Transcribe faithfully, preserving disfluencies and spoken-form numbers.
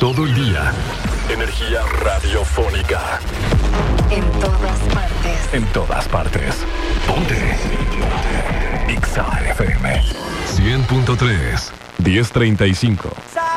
todo el día. Energía radiofónica. En todas partes. En todas partes. Ponte. Ponte. Exa F M. cien punto tres. diez treinta y cinco.